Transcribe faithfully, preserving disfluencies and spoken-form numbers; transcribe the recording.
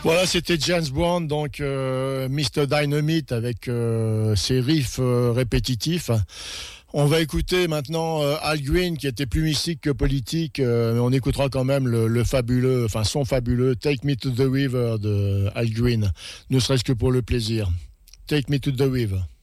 Voilà, c'était James Brown, donc euh, mister Dynamite avec euh, ses riffs euh, répétitifs. On va écouter maintenant euh, Al Green, qui était plus mystique que politique, euh, mais on écoutera quand même le, le fabuleux, enfin son fabuleux Take Me to the River de Al Green, ne serait-ce que pour le plaisir. Take Me to the River.